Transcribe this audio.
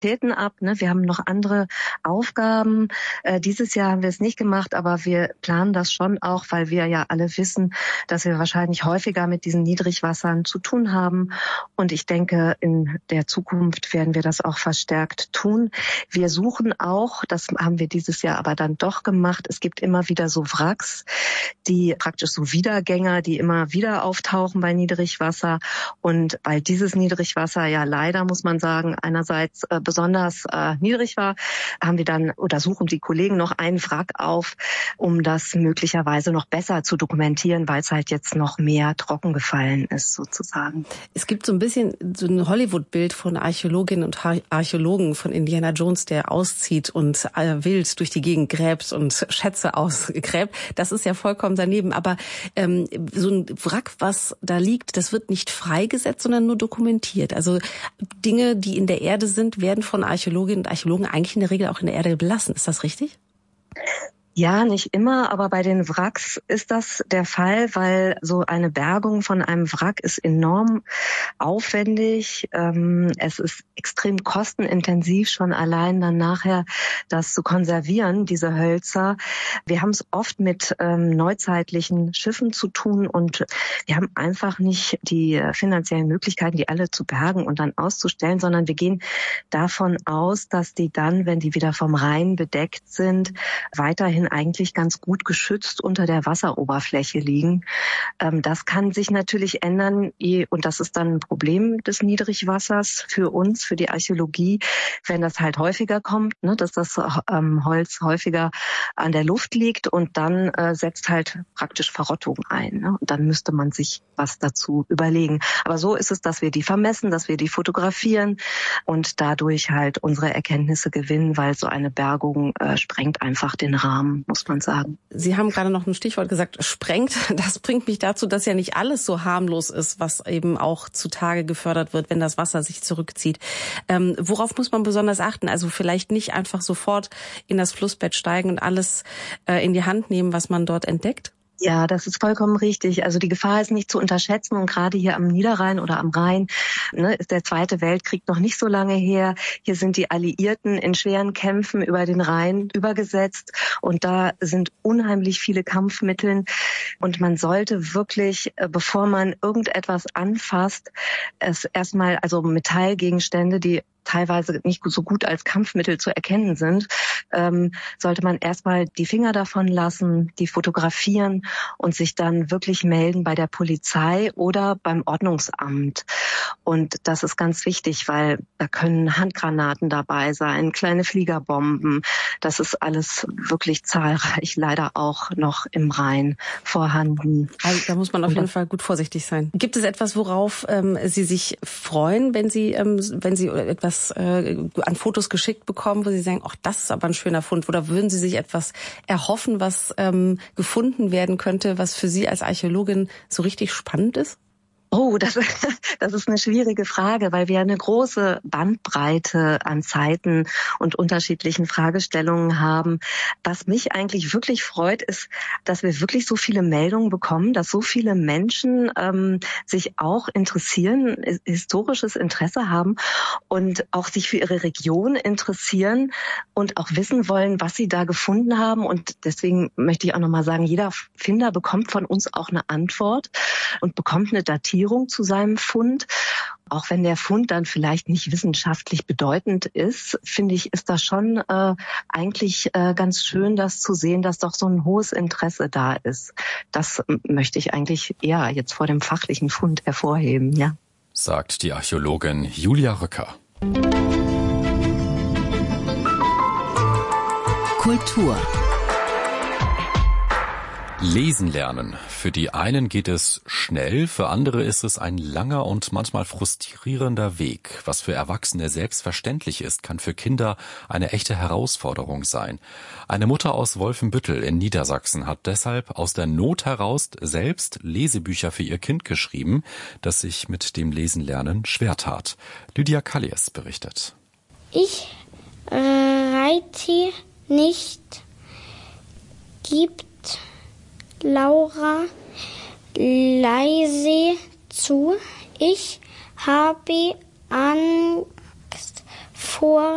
ab. Ne? Wir haben noch andere Aufgaben. Dieses Jahr haben wir es nicht gemacht, aber wir planen das schon auch, weil wir ja alle wissen, dass wir wahrscheinlich häufiger mit diesen Niedrigwassern zu tun haben. Und ich denke, in der Zukunft werden wir das auch verstärkt tun. Wir suchen auch, das haben wir dieses Jahr aber dann doch gemacht, es gibt immer wieder so Wracks, die praktisch so Wiedergänger, die immer wieder auftauchen bei Niedrigwasser. Und weil dieses Niedrigwasser ja leider, muss man sagen, einerseits besonders niedrig war, haben wir dann oder suchen die Kollegen noch einen Wrack auf, um das möglicherweise noch besser zu dokumentieren, weil es halt jetzt noch mehr trocken gefallen ist sozusagen. Es gibt so ein bisschen so ein Hollywood-Bild von Archäologinnen und Archäologen von Indiana Jones, der auszieht und wild durch die Gegend gräbt und Schätze ausgräbt. Das ist ja vollkommen daneben. Aber so ein Wrack, was da liegt, das wird nicht freigesetzt, sondern nur dokumentiert. Also Dinge, die in der Erde sind, werden von Archäologinnen und Archäologen eigentlich in der Regel auch in der Erde belassen. Ist das richtig? Ja, nicht immer, aber bei den Wracks ist das der Fall, weil so eine Bergung von einem Wrack ist enorm aufwendig. Es ist extrem kostenintensiv, schon allein dann nachher das zu konservieren, diese Hölzer. Wir haben es oft mit neuzeitlichen Schiffen zu tun und wir haben einfach nicht die finanziellen Möglichkeiten, die alle zu bergen und dann auszustellen, sondern wir gehen davon aus, dass die dann, wenn die wieder vom Rhein bedeckt sind, weiterhin eigentlich ganz gut geschützt unter der Wasseroberfläche liegen. Das kann sich natürlich ändern und das ist dann ein Problem des Niedrigwassers für uns, für die Archäologie, wenn das halt häufiger kommt, ne, dass das Holz häufiger an der Luft liegt und dann setzt halt praktisch Verrottung ein. Ne? Und dann müsste man sich was dazu überlegen. Aber so ist es, dass wir die vermessen, dass wir die fotografieren und dadurch halt unsere Erkenntnisse gewinnen, weil so eine Bergung sprengt einfach den Rahmen, muss man sagen. Sie haben gerade noch ein Stichwort gesagt, sprengt. Das bringt mich dazu, dass ja nicht alles so harmlos ist, was eben auch zutage gefördert wird, wenn das Wasser sich zurückzieht. Worauf muss man besonders achten? Also vielleicht nicht einfach sofort in das Flussbett steigen und alles in die Hand nehmen, was man dort entdeckt? Ja, das ist vollkommen richtig. Also die Gefahr ist nicht zu unterschätzen und gerade hier am Niederrhein oder am Rhein ist der Zweite Weltkrieg noch nicht so lange her. Hier sind die Alliierten in schweren Kämpfen über den Rhein übergesetzt und da sind unheimlich viele Kampfmittel und man sollte wirklich, bevor man irgendetwas anfasst, es erstmal, also Metallgegenstände, die teilweise nicht so gut als Kampfmittel zu erkennen sind, sollte man erstmal die Finger davon lassen, die fotografieren und sich dann wirklich melden bei der Polizei oder beim Ordnungsamt. Und das ist ganz wichtig, weil da können Handgranaten dabei sein, kleine Fliegerbomben. Das ist alles wirklich zahlreich, leider auch noch im Rhein vorhanden. Also da muss man auf jeden Fall gut vorsichtig sein. Gibt es etwas, worauf Sie sich freuen, wenn Sie etwas an Fotos geschickt bekommen, wo Sie sagen, ach, das ist aber ein schöner Fund? Oder würden Sie sich etwas erhoffen, was gefunden werden könnte, was für Sie als Archäologin so richtig spannend ist? Oh, das ist eine schwierige Frage, weil wir eine große Bandbreite an Zeiten und unterschiedlichen Fragestellungen haben. Was mich eigentlich wirklich freut, ist, dass wir wirklich so viele Meldungen bekommen, dass so viele Menschen sich auch interessieren, historisches Interesse haben und auch sich für ihre Region interessieren und auch wissen wollen, was sie da gefunden haben. Und deswegen möchte ich auch nochmal sagen, jeder Finder bekommt von uns auch eine Antwort und bekommt eine Datierung zu seinem Fund. Auch wenn der Fund dann vielleicht nicht wissenschaftlich bedeutend ist, finde ich, ist das schon eigentlich ganz schön, das zu sehen, dass doch so ein hohes Interesse da ist. Das möchte ich eigentlich eher jetzt vor dem fachlichen Fund hervorheben, ja. Sagt die Archäologin Julia Rücker. Kultur. Lesen lernen. Für die einen geht es schnell, für andere ist es ein langer und manchmal frustrierender Weg. Was für Erwachsene selbstverständlich ist, kann für Kinder eine echte Herausforderung sein. Eine Mutter aus Wolfenbüttel in Niedersachsen hat deshalb aus der Not heraus selbst Lesebücher für ihr Kind geschrieben, das sich mit dem Lesenlernen schwer tat. Lydia Kallies berichtet. Ich reite nicht, gibt Laura leise zu. Ich habe Angst vor